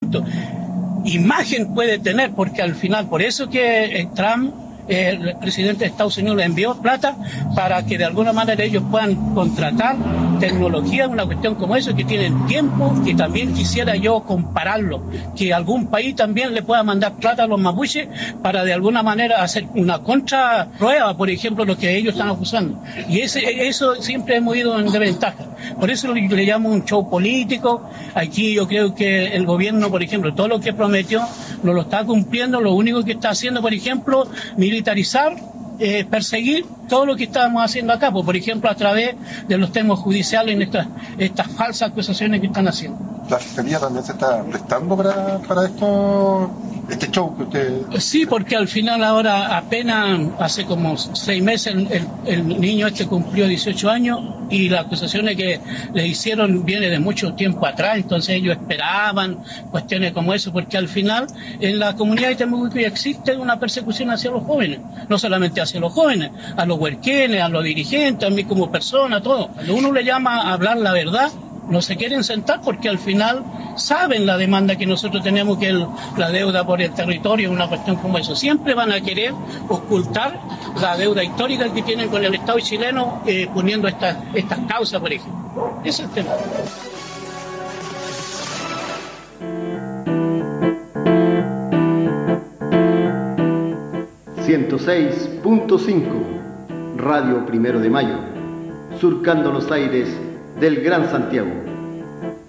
cuánto imagen puede tener, porque al final, por eso que Trump, el presidente de Estados Unidos, le envió plata para que de alguna manera ellos puedan contratar tecnología, una cuestión como eso, que tienen tiempo, que también quisiera yo compararlo, que algún país también le pueda mandar plata a los mapuches para de alguna manera hacer una contraprueba, por ejemplo, lo que ellos están acusando. Y eso siempre hemos ido en desventaja. Por eso le llamo un show político. Aquí yo creo que el gobierno, por ejemplo, todo lo que prometió no lo está cumpliendo. Lo único que está haciendo, por ejemplo, militarizar, perseguir todo lo que estábamos haciendo acá, por ejemplo, a través de los temas judiciales en estas falsas acusaciones que están haciendo. ¿La fiscalía también se está prestando para este show que usted...? Sí, porque al final ahora apenas hace como 6 meses el niño cumplió 18 años y las acusaciones que le hicieron viene de mucho tiempo atrás, entonces ellos esperaban cuestiones como eso, porque al final en la comunidad de Temuco existe una persecución hacia los jóvenes, no solamente hacia los jóvenes, a los huerquenes, a los dirigentes, a mí como persona, todo. Cuando uno le llama a hablar la verdad, no se quieren sentar porque al final saben la demanda que nosotros tenemos, que la deuda por el territorio, una cuestión como eso. Siempre van a querer ocultar la deuda histórica que tienen con el Estado chileno, poniendo estas causas, por ejemplo. Ese es el tema. ...106.5... Radio 1 de Mayo... ...surcando los aires del Gran Santiago.